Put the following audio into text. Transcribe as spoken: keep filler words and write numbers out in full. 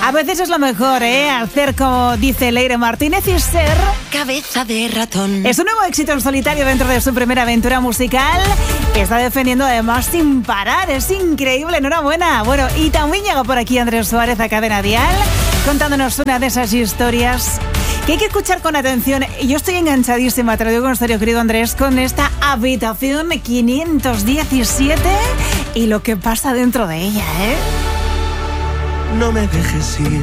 A veces es lo mejor, ¿eh? Hacer como dice Leire Martínez y ser cabeza de ratón. Es un nuevo éxito en solitario dentro de su primera aventura musical, que está defendiendo además sin parar. Es increíble, enhorabuena. Bueno, y también llega por aquí Andrés Suárez a Cadena Dial, contándonos una de esas historias que hay que escuchar con atención. Yo estoy enganchadísima, te lo digo en serio, querido Andrés, con esta habitación quinientos diecisiete y lo que pasa dentro de ella, ¿eh? No me dejes ir.